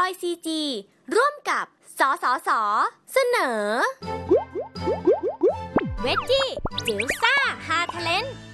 อยซีจีร่วมกับสสส.เสนอเวจจี้จิ๋วซ่าฮาเทเลน